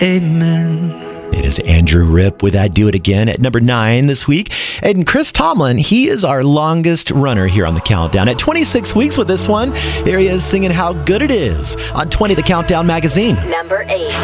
Amen. It is Andrew Ripp with I Do It Again at number 9 this week. And Chris Tomlin, he is our longest runner here on the Countdown at 26 weeks with this one. Here he is singing How Good It Is on 20 The Countdown magazine. Number 8.